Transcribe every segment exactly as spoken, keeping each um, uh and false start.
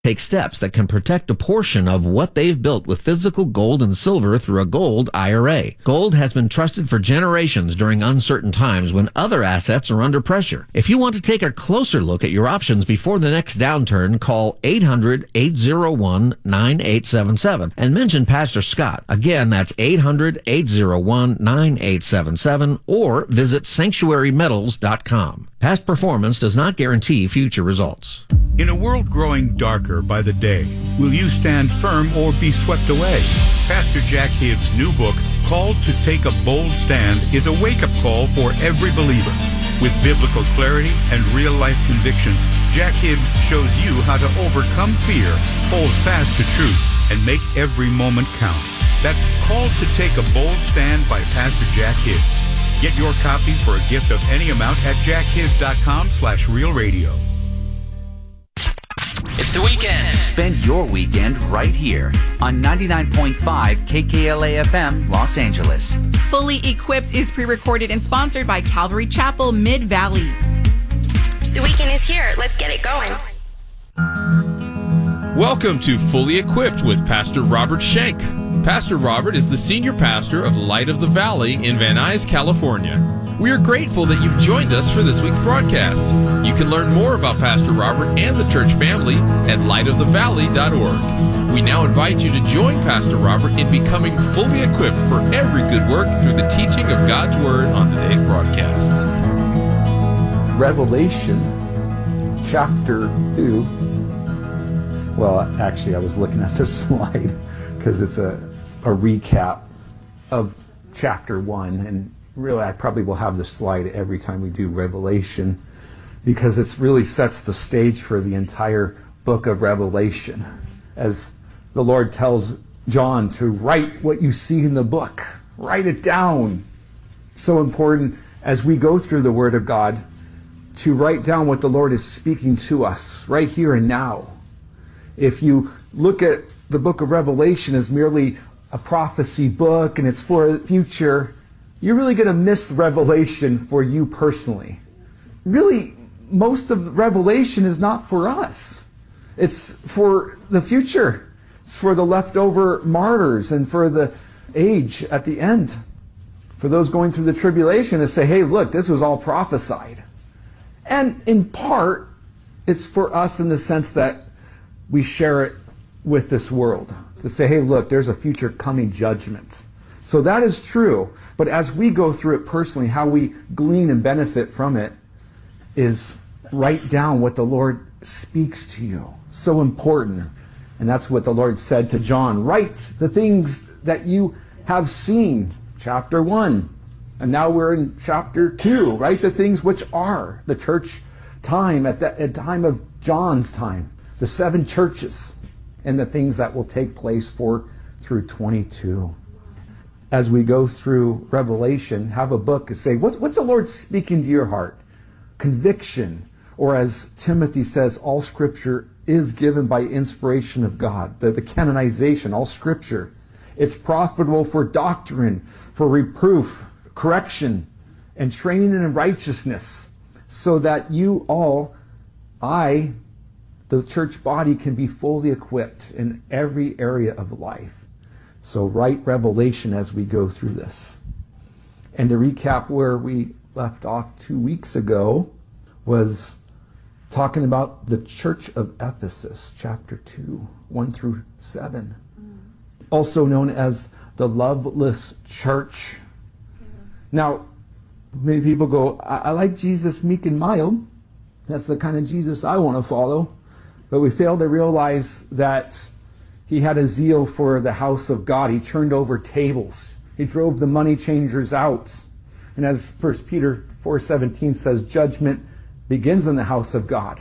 take steps that can protect a portion of what they've built with physical gold and silver through a gold I R A. Gold has been trusted for generations during uncertain times when other assets are under pressure. If you want to take a closer look at your options before the next downturn, call eight hundred, eight oh one, nine eight seven seven and mention Pastor Scott. Again, that's eight hundred, eight oh one, nine eight seven seven or visit sanctuary metals dot com. Past performance does not guarantee future results. In a world growing darker by the day, will you stand firm or be swept away? Pastor Jack Hibbs' new book, Called to Take a Bold Stand, is a wake-up call for every believer. With biblical clarity and real-life conviction, Jack Hibbs shows you how to overcome fear, hold fast to truth, and make every moment count. That's Called to Take a Bold Stand by Pastor Jack Hibbs. Get your copy for a gift of any amount at jack hibbs dot com slash real radio. It's the weekend. Spend your weekend right here on ninety-nine point five K K L A F M, Los Angeles. Fully Equipped is pre-recorded and sponsored by Calvary Chapel, Mid-Valley. The weekend is here. Let's get it going. Welcome to Fully Equipped with Pastor Robert Schenk. Pastor Robert is the senior pastor of Light of the Valley in Van Nuys, California. We are grateful that you've joined us for this week's broadcast. You can learn more about Pastor Robert and the church family at light of the valley dot org. We now invite you to join Pastor Robert in becoming fully equipped for every good work through the teaching of God's Word on today's broadcast. Revelation chapter two. Well, actually, I was looking at this slide because it's a, a recap of chapter one, and really I probably will have this slide every time we do Revelation because it really sets the stage for the entire book of Revelation. As the Lord tells John to write what you see in the book, write it down. So important as we go through the Word of God to write down what the Lord is speaking to us right here and now. If you look at the book of Revelation as merely a prophecy book and it's for the future, you're really going to miss Revelation for you personally. Really, most of Revelation is not for us. It's for the future. It's for the leftover martyrs and for the age at the end. For those going through the tribulation to say, hey, look, this was all prophesied. And in part, it's for us in the sense that we share it with this world. To say, hey, look, there's a future coming judgment. So that is true. But as we go through it personally, how we glean and benefit from it is write down what the Lord speaks to you. So important. And that's what the Lord said to John. Write the things that you have seen. Chapter one. And now we're in chapter two. Write the things which are the church time at the at time of John's time. The seven churches. And the things that will take place for through twenty-two. As we go through Revelation, have a book and say, what's, what's the Lord speaking to your heart? Conviction. Or as Timothy says, all Scripture is given by inspiration of God. The, the canonization, all Scripture. It's profitable for doctrine, for reproof, correction, and training in righteousness, so that you all, I, the church body, can be fully equipped in every area of life. So write Revelation as we go through this. And to recap where we left off two weeks ago was talking about the church of Ephesus, chapter two, one through seven. Mm. Also known as the loveless church. Yeah. Now, many people go, I-, I like Jesus meek and mild. That's the kind of Jesus I want to follow. But we fail to realize that he had a zeal for the house of God. He turned over tables. He drove the money changers out. And as First Peter four seventeen says, judgment begins in the house of God.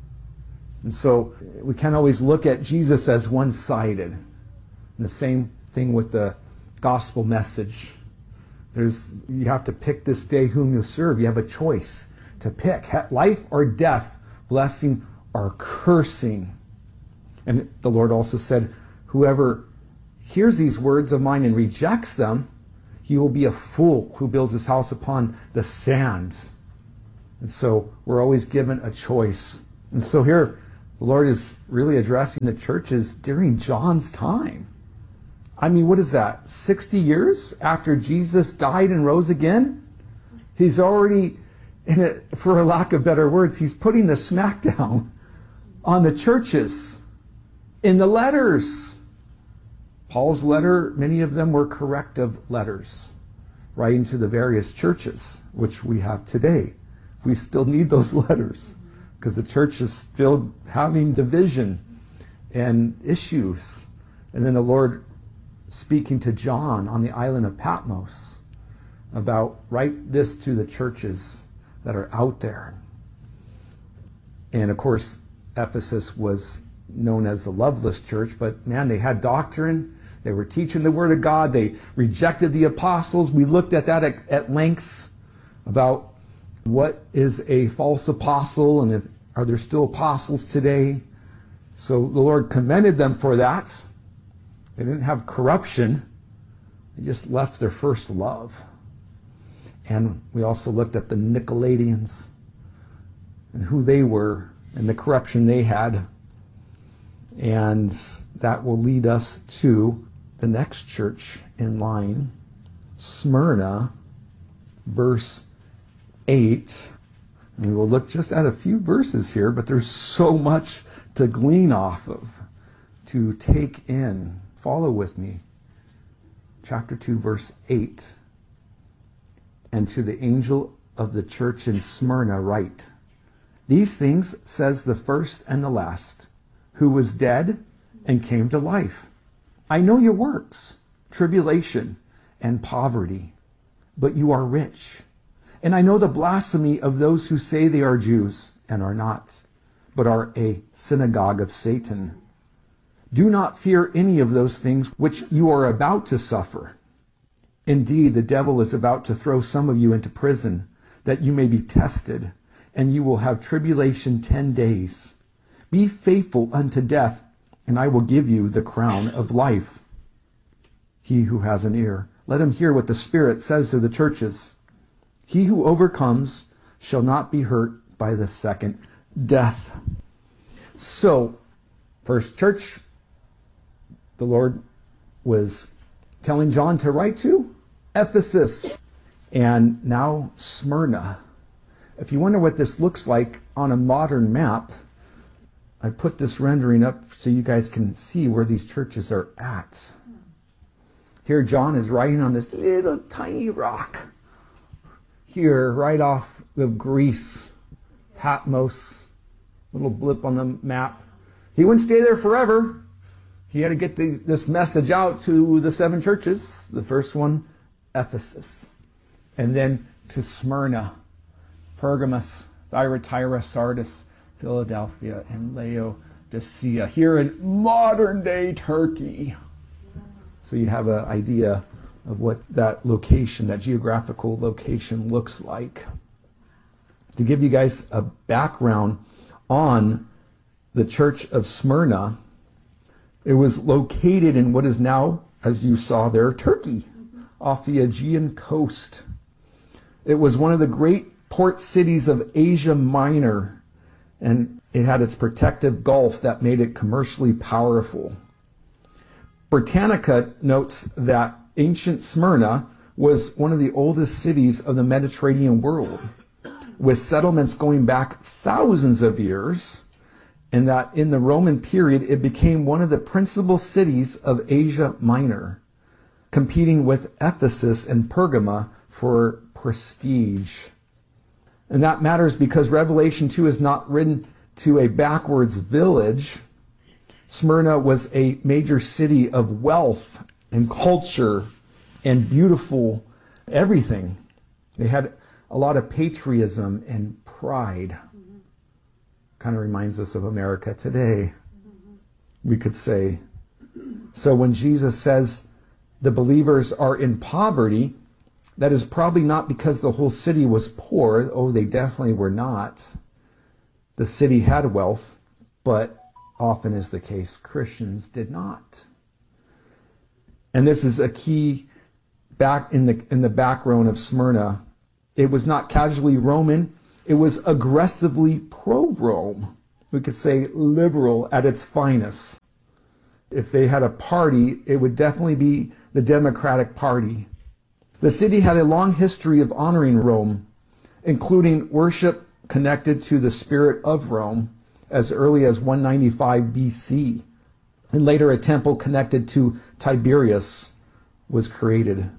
And so we can't always look at Jesus as one-sided. And the same thing with the gospel message. There's you have to pick this day whom you serve. You have a choice to pick. Life or death, blessing or cursing. And the Lord also said, whoever hears these words of mine and rejects them, he will be a fool who builds his house upon the sand. And so we're always given a choice. And so here, The Lord is really addressing the churches during John's time. I mean, what is that? sixty years after Jesus died and rose again? He's already, in it, for a lack of better words, he's putting the smackdown on the churches in the letters. Paul's letter, many of them were corrective letters, writing to the various churches, which we have today. We still need those letters because the church is still having division and issues. And then the Lord speaking to John on the island of Patmos about write this to the churches that are out there. And of course, Ephesus was known as the loveless church, but man, they had doctrine. They were teaching the word of God. They rejected the apostles. We looked at that at, at lengths about what is a false apostle and if, are there still apostles today. So the Lord commended them for that. They didn't have corruption. They just left their first love. And we also looked at the Nicolaitans and who they were and the corruption they had. And that will lead us to the next church in line, Smyrna, verse eight. And we will look just at a few verses here, but there's so much to glean off of, to take in. Follow with me. Chapter two, verse eight. And to the angel of the church in Smyrna write, these things says the first and the last, who was dead and came to life. I know your works, tribulation and poverty, but you are rich. And I know the blasphemy of those who say they are Jews and are not, but are a synagogue of Satan. Do not fear any of those things which you are about to suffer. Indeed, the devil is about to throw some of you into prison, that you may be tested, and you will have tribulation ten days. Be faithful unto death, and I will give you the crown of life. He who has an ear, let him hear what the Spirit says to the churches. He who overcomes shall not be hurt by the second death. So, first church, the Lord was telling John to write to Ephesus, and now Smyrna. If you wonder what this looks like on a modern map, I put this rendering up so you guys can see where these churches are at. Here John is writing on this little tiny rock. Here, right off of Greece, Patmos, little blip on the map. He wouldn't stay there forever. He had to get the, this message out to the seven churches. The first one, Ephesus. And then to Smyrna, Pergamos, Thyatira, Sardis, Philadelphia, and Laodicea, here in modern-day Turkey. So you have an idea of what that location, that geographical location looks like. To give you guys a background on the church of Smyrna, it was located in what is now, as you saw there, Turkey, off the Aegean coast. It was one of the great port cities of Asia Minor, and it had its protective gulf that made it commercially powerful. Britannica notes that ancient Smyrna was one of the oldest cities of the Mediterranean world, with settlements going back thousands of years, and that in the Roman period it became one of the principal cities of Asia Minor, competing with Ephesus and Pergama for prestige. And that matters because Revelation two is not written to a backwards village. Smyrna was a major city of wealth and culture and beautiful everything. They had a lot of patriotism and pride. Mm-hmm. Kind of reminds us of America today, we could say. So when Jesus says the believers are in poverty, that is probably not because the whole city was poor. Oh, they definitely were not. The city had wealth, but often is the case, Christians did not. And this is a key back in the in the background of Smyrna. It was not casually Roman, it was aggressively pro-Rome. we could say liberal at its finest. If they had a party, it would definitely be the Democratic Party. The city had a long history of honoring Rome, including worship connected to the spirit of Rome as early as one ninety-five B C. And later a temple connected to Tiberius was created.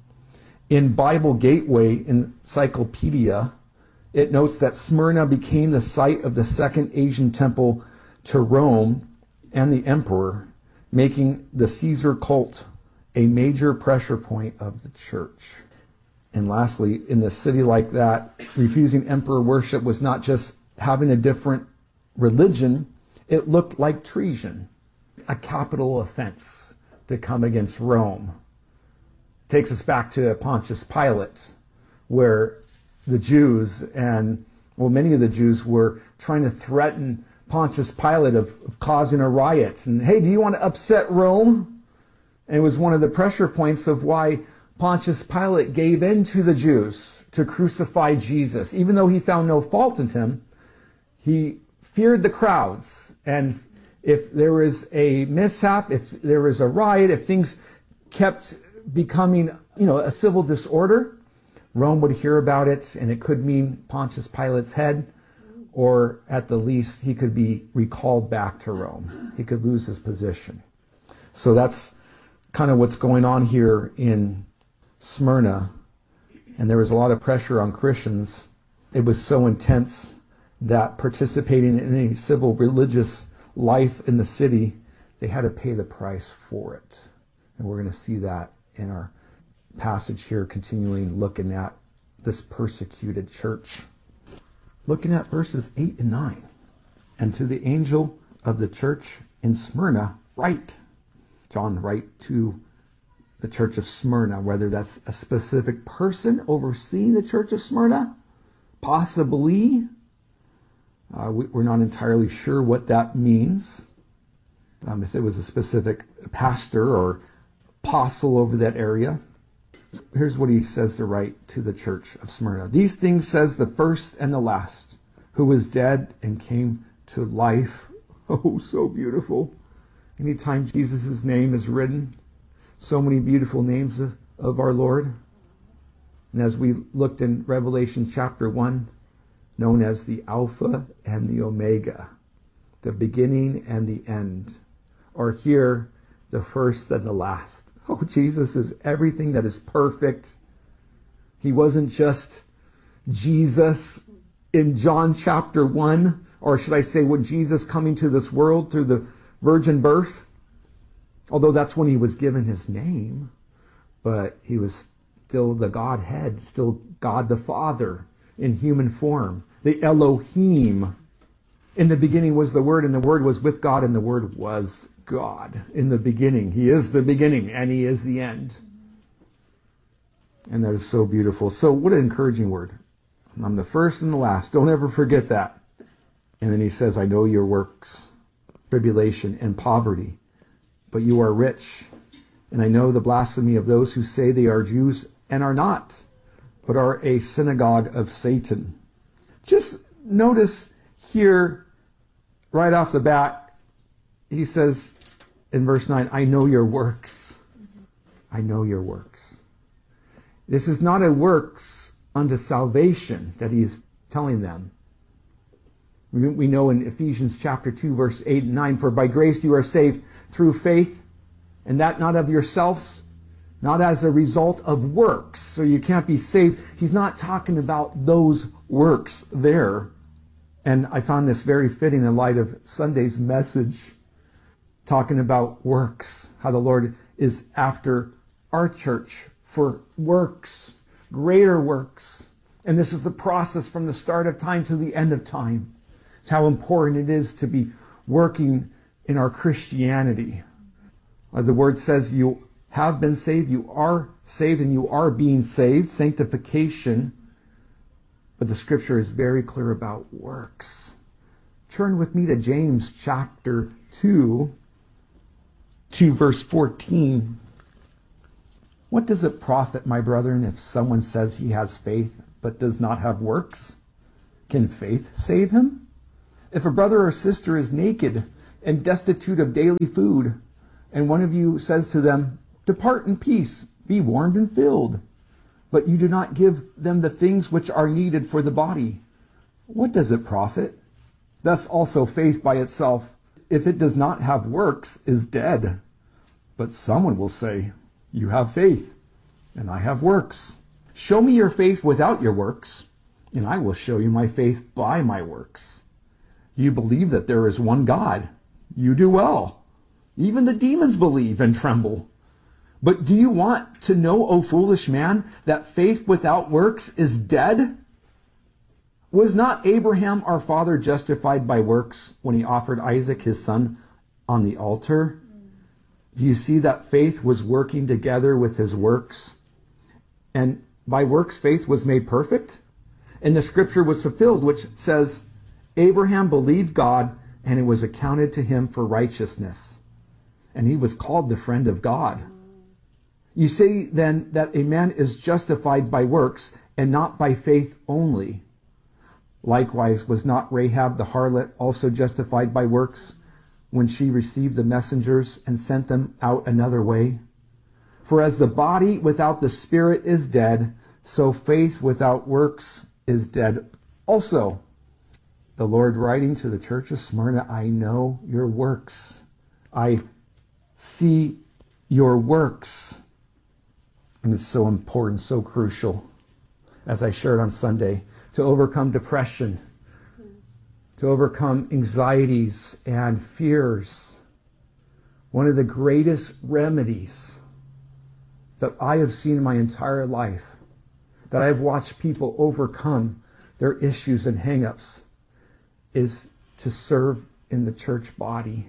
In Bible Gateway Encyclopedia, it notes that Smyrna became the site of the second Asian temple to Rome and the emperor, making the Caesar cult a major pressure point of the church. And lastly, in a city like that, refusing emperor worship was not just having a different religion, it looked like treason, a capital offense to come against Rome. Takes us back to Pontius Pilate, where the Jews and, well, many of the Jews were trying to threaten Pontius Pilate of, of causing a riot. And, hey, do you want to upset Rome? And it was one of the pressure points of why Pontius Pilate gave in to the Jews to crucify Jesus. Even though he found no fault in him, he feared the crowds. And if there was a mishap, if there was a riot, if things kept becoming, you know, a civil disorder, Rome would hear about it, and it could mean Pontius Pilate's head, or at the least, he could be recalled back to Rome. He could lose his position. So that's kind of what's going on here in Smyrna. And there was a lot of pressure on Christians. It was so intense that participating in any civil religious life in the city, they had to pay the price for it. And we're going to see that in our passage here, continuing looking at this persecuted church. Looking at verses eight and nine. And to the angel of the church in Smyrna, write. John write to the church of Smyrna, whether that's a specific person overseeing the church of Smyrna, possibly. Uh, we, we're not entirely sure what that means. Um, if it was a specific pastor or apostle over that area. Here's what he says to write to the church of Smyrna. These things says the first and the last, who was dead and came to life. Oh, so beautiful. Anytime Jesus' name is written, so many beautiful names of, of our Lord. And as we looked in Revelation chapter one, known as the Alpha and the Omega, the beginning and the end, or here, the first and the last. Oh, Jesus is everything that is perfect. He wasn't just Jesus in John chapter one, or should I say, when Jesus coming to this world through the virgin birth, although that's when he was given his name, but he was still the Godhead, still God the Father in human form, the Elohim. In the beginning was the Word, and the Word was with God, and the Word was God in the beginning. He is the beginning, and he is the end. And that is so beautiful. So what an encouraging word. I'm the first and the last. Don't ever forget that. And then he says, I know your works, tribulation and poverty, but you are rich. And I know the blasphemy of those who say they are Jews and are not, but are a synagogue of Satan. Just notice here, right off the bat, he says in verse nine, I know your works. I know your works. This is not a works unto salvation that he's telling them. We know in Ephesians chapter two, verse eight and nine, for by grace you are saved through faith, and that not of yourselves, not as a result of works. So you can't be saved. He's not talking about those works there. And I found this very fitting in light of Sunday's message, talking about works, how the Lord is after our church for works, greater works. And this is the process from the start of time to the end of time. How important it is to be working in our Christianity. Uh, the word says you have been saved, you are saved, and you are being saved, sanctification. But the scripture is very clear about works. Turn with me to James chapter two, to verse fourteen. What does it profit, my brethren, if someone says he has faith but does not have works? Can faith save him? If a brother or sister is naked and destitute of daily food, and one of you says to them, depart in peace, be warmed and filled, but you do not give them the things which are needed for the body, what does it profit? Thus also faith by itself, if it does not have works, is dead. But someone will say, you have faith, and I have works. Show me your faith without your works, and I will show you my faith by my works. You believe that there is one God. You do well. Even the demons believe and tremble. But do you want to know, O foolish man, that faith without works is dead? Was not Abraham our father justified by works when he offered Isaac his son on the altar? Do you see that faith was working together with his works? And by works faith was made perfect? And the scripture was fulfilled, which says, Abraham believed God, and it was accounted to him for righteousness. And he was called the friend of God. You say then that a man is justified by works and not by faith only. Likewise, was not Rahab the harlot also justified by works when she received the messengers and sent them out another way? For as the body without the spirit is dead, so faith without works is dead also. The Lord writing to the church of Smyrna, I know your works. I see your works. And it's so important, so crucial, as I shared on Sunday, to overcome depression, to overcome anxieties and fears. One of the greatest remedies that I have seen in my entire life, that I've watched people overcome their issues and hang-ups, is to serve in the church body,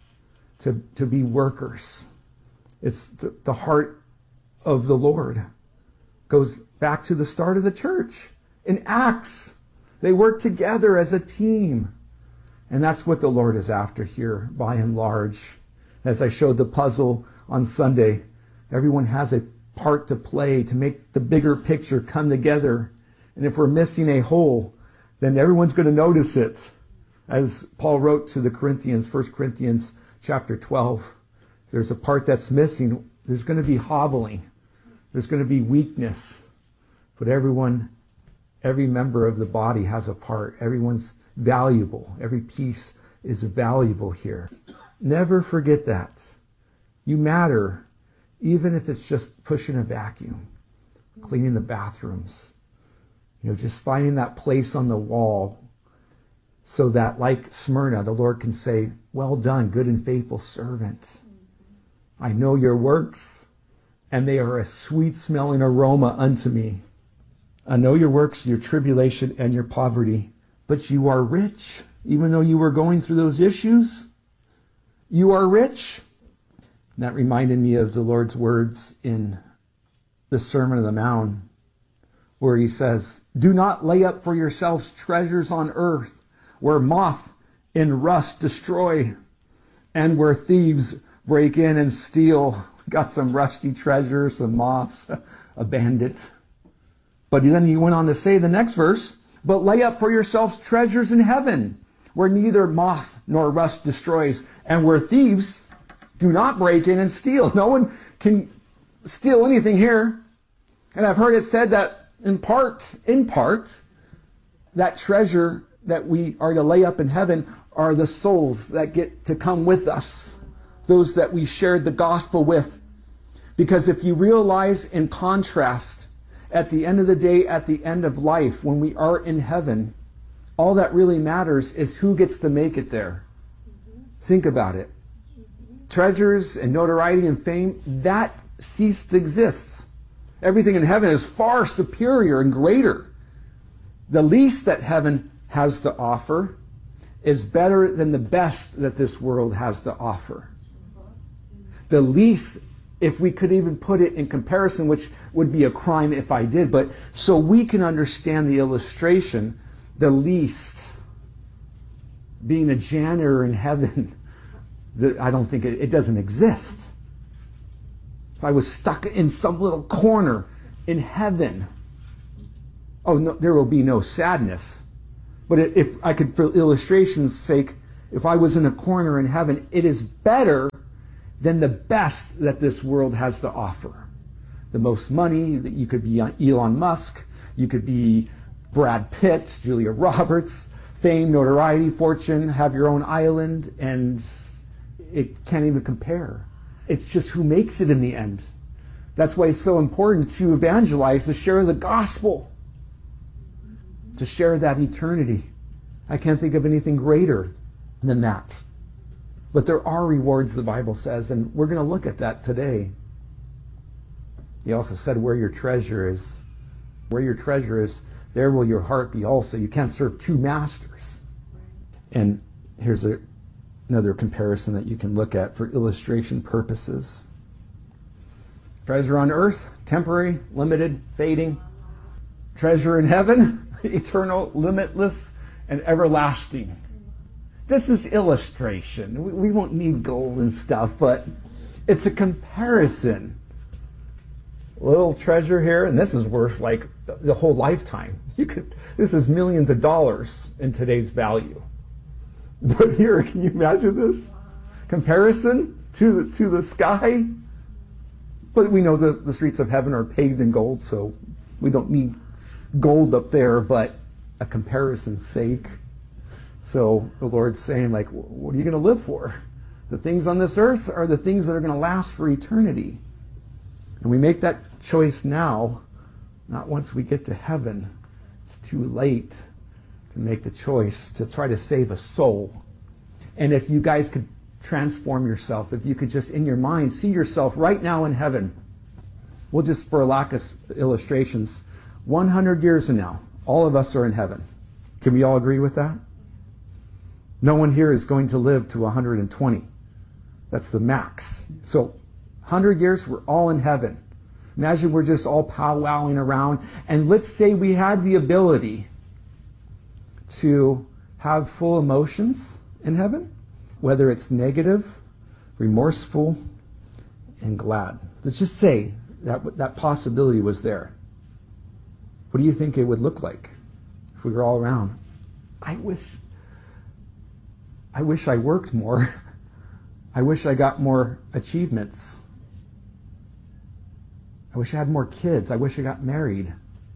to, to be workers. It's the, the heart of the Lord. Goes back to the start of the church. In Acts, they work together as a team. And that's what the Lord is after here, by and large. As I showed the puzzle on Sunday, everyone has a part to play to make the bigger picture come together. And if we're missing a hole, then everyone's going to notice it. As Paul wrote to the Corinthians, First Corinthians chapter twelve, if there's a part that's missing, there's going to be hobbling. There's going to be weakness. But everyone, every member of the body has a part. Everyone's valuable. Every piece is valuable here. Never forget that. You matter, even if it's just pushing a vacuum, cleaning the bathrooms, you know, just finding that place on the wall so that, like Smyrna, the Lord can say, well done, good and faithful servant. I know your works, and they are a sweet-smelling aroma unto me. I know your works, your tribulation, and your poverty, but you are rich. Even though you were going through those issues, you are rich. And that reminded me of the Lord's words in the Sermon on the Mount, where he says, do not lay up for yourselves treasures on earth, where moth and rust destroy, and where thieves break in and steal. Got some rusty treasures, some moths, a bandit. But then he went on to say the next verse, but lay up for yourselves treasures in heaven, where neither moth nor rust destroys, and where thieves do not break in and steal. No one can steal anything here. And I've heard it said that in part, in part, that treasure that we are to lay up in heaven are the souls that get to come with us, those that we shared the gospel with. Because if you realize in contrast, at the end of the day, at the end of life, when we are in heaven, all that really matters is who gets to make it there. Mm-hmm. Think about it. Mm-hmm. Treasures and notoriety and fame, that ceased to exist. Everything in heaven is far superior and greater. The least that heaven has to offer is better than the best that this world has to offer. The least, if we could even put it in comparison, which would be a crime if I did, but so we can understand the illustration, the least, being a janitor in heaven, I don't think it, it doesn't exist. If I was stuck in some little corner in heaven, oh, no, there will be no sadness. But if I could, for illustration's sake, if I was in a corner in heaven, it is better than the best that this world has to offer. The most money, that you could be Elon Musk, you could be Brad Pitt, Julia Roberts, fame, notoriety, fortune, have your own island, and it can't even compare. It's just who makes it in the end. That's why it's so important to evangelize, to share the gospel, to share that eternity. I can't think of anything greater than that. But there are rewards, the Bible says, and we're going to look at that today. He also said, where your treasure is, where your treasure is, there will your heart be also. You can't serve two masters. And here's a, another comparison that you can look at for illustration purposes. Treasure on earth, temporary, limited, fading. Treasure in heaven, eternal, limitless, and everlasting. This is illustration. We, we won't need gold and stuff, but it's a comparison. A little treasure here, and this is worth like the whole lifetime. You could. This is millions of dollars in today's value. But here, can you imagine this comparison to the to the sky? But we know the, the streets of heaven are paved in gold, so we don't need gold up there, but a comparison's sake. So the Lord's saying, like, what are you going to live for? The things on this earth are the things that are going to last for eternity. And we make that choice now, not once we get to heaven. It's too late to make the choice to try to save a soul. And if you guys could transform yourself, if you could just in your mind see yourself right now in heaven, we'll just, for lack of illustrations, one hundred years from now, all of us are in heaven. Can we all agree with that? No one here is going to live to one hundred twenty. That's the max. So one hundred years, we're all in heaven. Imagine we're just all powwowing around. And let's say we had the ability to have full emotions in heaven, whether it's negative, remorseful, and glad. Let's just say that that possibility was there. What do you think it would look like if we were all around? I wish, I wish I worked more. I wish I got more achievements. I wish I had more kids. I wish I got married.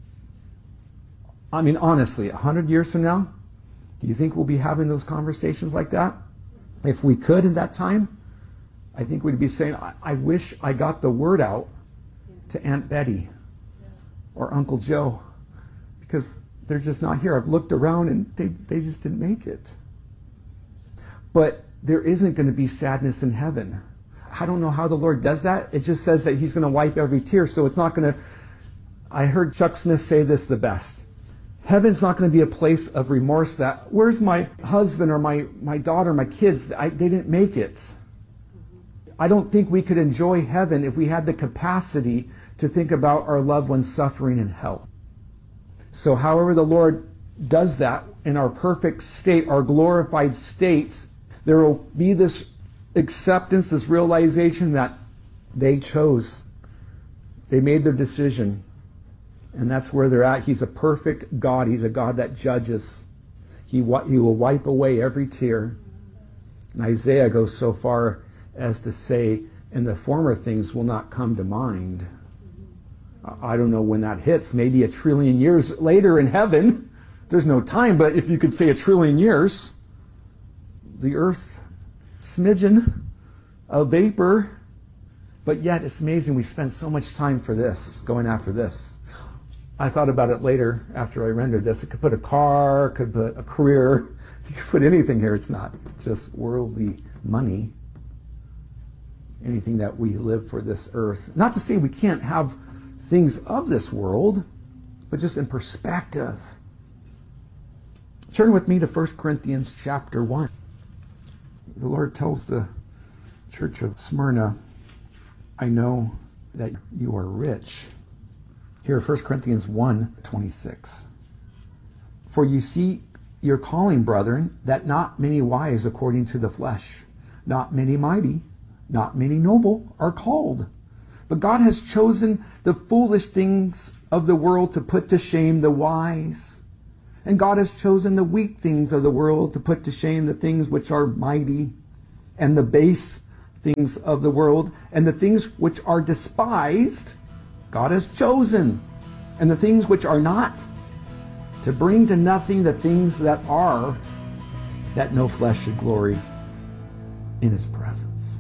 I mean, honestly, a hundred years from now, do you think we'll be having those conversations like that? If we could in that time, I think we'd be saying, I, I wish I got the word out to Aunt Betty or Uncle Joe, because they're just not here. I've looked around and they, they just didn't make it. But there isn't going to be sadness in heaven. I don't know how the Lord does that. It just says that he's going to wipe every tear, so it's not going to... I heard Chuck Smith say this the best. Heaven's not going to be a place of remorse that, where's my husband or my, my daughter, my kids? I, they didn't make it. I don't think we could enjoy heaven if we had the capacity to think about our loved ones suffering in hell. So however the Lord does that in our perfect state, our glorified state, there will be this acceptance, this realization that they chose. They made their decision. And that's where they're at. He's a perfect God. He's a God that judges. He, he will wipe away every tear. And Isaiah goes so far as to say, and the former things will not come to mind. I don't know when that hits. Maybe a trillion years later in heaven. There's no time, but if you could say a trillion years, the earth, smidgen, a vapor. But yet it's amazing we spend so much time for this, going after this. I thought about it later after I rendered this. It could put a car, could put a career, you could put anything here. It's not just worldly money. Anything that we live for this earth. Not to say we can't have things of this world, but just in perspective. Turn with me to First Corinthians chapter one. The Lord tells the church of Smyrna, I know that you are rich. Here, First Corinthians one twenty-six. For you see your calling, brethren, that not many wise according to the flesh, not many mighty, not many noble are called. But God has chosen the foolish things of the world to put to shame the wise. And God has chosen the weak things of the world to put to shame the things which are mighty, and the base things of the world, and the things which are despised, God has chosen, and the things which are not, to bring to nothing the things that are, that no flesh should glory in his presence.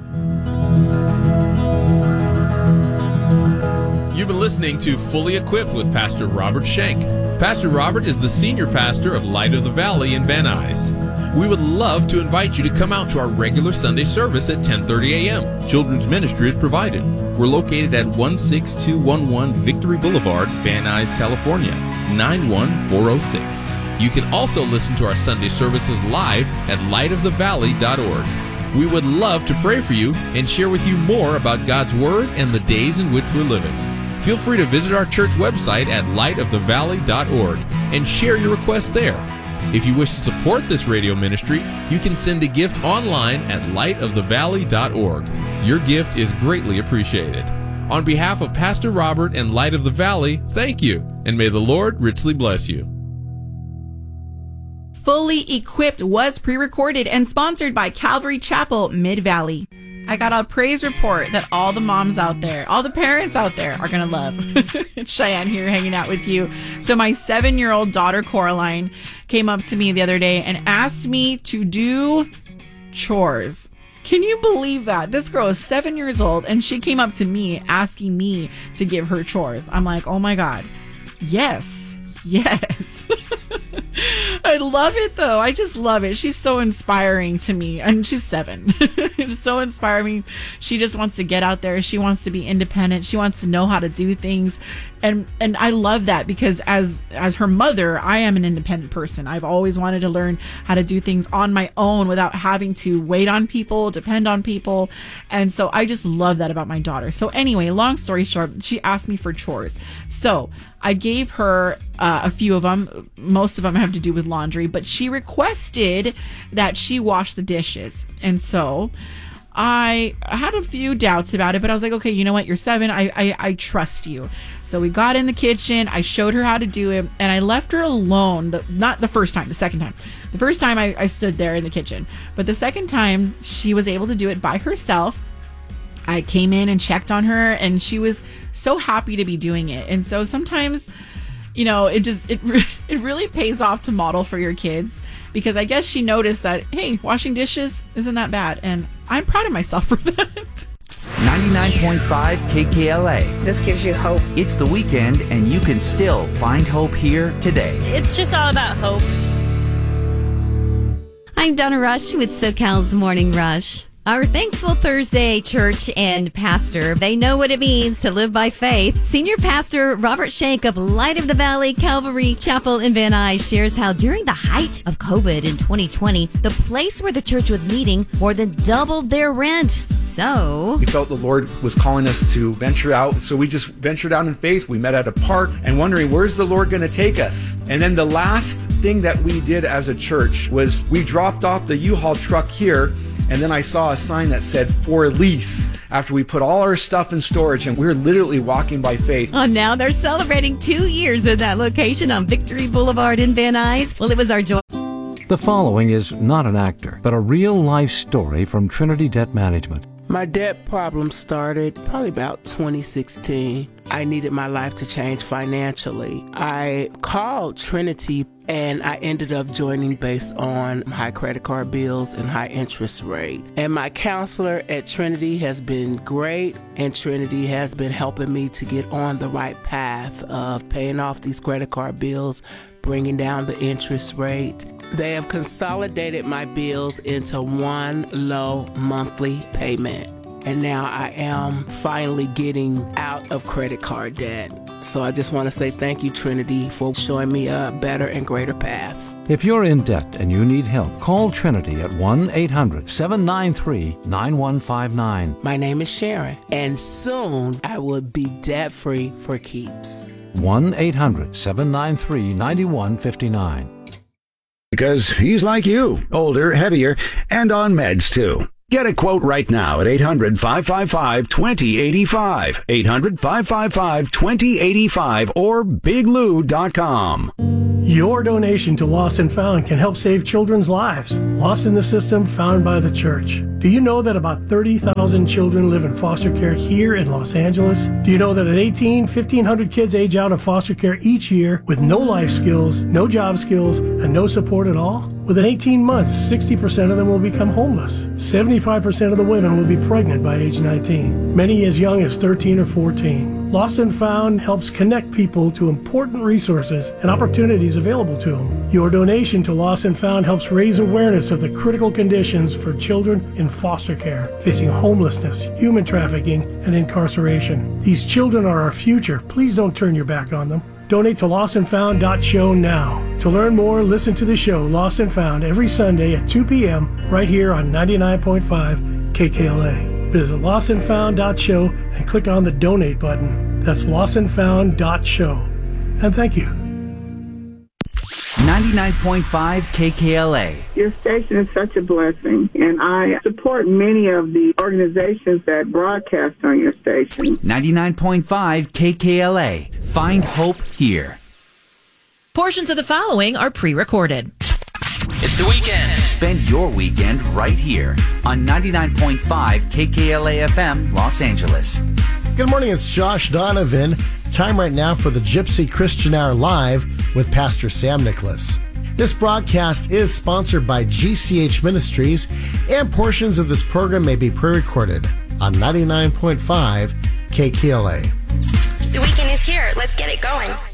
You've been listening to Fully Equipped with Pastor Robert Schenk. Pastor Robert is the senior pastor of Light of the Valley in Van Nuys. We would love to invite you to come out to our regular Sunday service at ten thirty a.m. Children's ministry is provided. We're located at one six two one one Victory Boulevard, Van Nuys, California, nine one four oh six. You can also listen to our Sunday services live at light of the valley dot org. We would love to pray for you and share with you more about God's Word and the days in which we're living. Feel free to visit our church website at light of the valley dot org and share your request there. If you wish to support this radio ministry, you can send a gift online at light of the valley dot org. Your gift is greatly appreciated. On behalf of Pastor Robert and Light of the Valley, thank you, and may the Lord richly bless you. Fully Equipped was pre-recorded and sponsored by Calvary Chapel, Mid-Valley. I got a praise report that all the moms out there, all the parents out there are going to love. Cheyenne here hanging out with you. So my seven-year-old daughter, Coraline, came up to me the other day and asked me to do chores. Can you believe that? This girl is seven years old and she came up to me asking me to give her chores. I'm like, oh my God. Yes. Yes. I love it though. I just love it. She's so inspiring to me. And she's seven. It's so inspiring. She just wants to get out there. She wants to be independent. She wants to know how to do things. And and I love that because as as her mother, I am an independent person. I've always wanted to learn how to do things on my own without having to wait on people, depend on people. And so I just love that about my daughter. So anyway, long story short, she asked me for chores. So I gave her uh, a few of them. Most of them have to do with laundry, but she requested that she wash the dishes. And so I had a few doubts about it, but I was like, okay, you know what? You're seven. I, I, I trust you. So we got in the kitchen. I showed her how to do it, and I left her alone. The, not the first time, the second time. The first time I, I stood there in the kitchen, but the second time she was able to do it by herself. I came in and checked on her, and she was so happy to be doing it. And so sometimes, you know, it just, it, it really pays off to model for your kids, because I guess she noticed that, hey, washing dishes isn't that bad. And I'm proud of myself for that. ninety-nine point five K K L A. This gives you hope. It's the weekend, and you can still find hope here today. It's just all about hope. I'm Donna Rush with SoCal's Morning Rush. Our Thankful Thursday church and pastor, they know what it means to live by faith. Senior Pastor Robert Schenk of Light of the Valley Calvary Chapel in Van Nuys shares how during the height of COVID in twenty twenty, the place where the church was meeting more than doubled their rent. So we felt the Lord was calling us to venture out, so we just ventured out in faith. We met at a park and wondering, where's the Lord going to take us? And then the last thing that we did as a church was we dropped off the U-Haul truck here. And then I saw a sign that said, for lease, after we put all our stuff in storage, and we we're literally walking by faith. Oh, now they're celebrating two years at that location on Victory Boulevard in Van Nuys. Well, it was our joy. The following is not an actor, but a real-life story from Trinity Debt Management. My debt problem started probably about twenty sixteen. I needed my life to change financially. I called Trinity and I ended up joining based on high credit card bills and high interest rate. And my counselor at Trinity has been great, and Trinity has been helping me to get on the right path of paying off these credit card bills, bringing down the interest rate. They have consolidated my bills into one low monthly payment. And now I am finally getting out of credit card debt. So I just want to say thank you, Trinity, for showing me a better and greater path. If you're in debt and you need help, call Trinity at one eight hundred seven nine three nine one five nine. My name is Sharon, and soon I will be debt-free for keeps. one eight hundred seven nine three nine one five nine. Because he's like you, older, heavier, and on meds too. Get a quote right now at eight hundred five five five two zero eight five, eight hundred five five five two zero eight five, or big lou dot com. Your donation to Lost and Found can help save children's lives lost in the system found by the church. Do you know that about thirty thousand children live in foster care here in Los Angeles? Do you know that at eighteen, fifteen hundred kids age out of foster care each year with no life skills, no job skills, and no support at all? Within eighteen months, sixty percent of them will become homeless. seventy-five percent of the women will be pregnant by age nineteen, many as young as thirteen or fourteen. Lost and Found helps connect people to important resources and opportunities available to them. Your donation to Lost and Found helps raise awareness of the critical conditions for children in foster care, facing homelessness, human trafficking, and incarceration. These children are our future. Please don't turn your back on them. Donate to lost and found dot show now. To learn more, listen to the show Lost and Found every Sunday at two p.m. right here on ninety-nine point five K K L A. Visit lost and found dot show and click on the donate button. That's lost and found dot show. And thank you. ninety-nine point five K K L A. Your station is such a blessing, and I support many of the organizations that broadcast on your station. ninety-nine point five K K L A. Find hope here. Portions of the following are pre-recorded. It's the weekend. Spend your weekend right here on ninety-nine point five K K L A F M, Los Angeles. Good morning, it's Josh Donovan. Time right now for the Gypsy Christian Hour Live with Pastor Sam Nicholas. This broadcast is sponsored by G C H Ministries, and portions of this program may be pre-recorded on ninety-nine point five K K L A. The weekend is here. Let's get it going.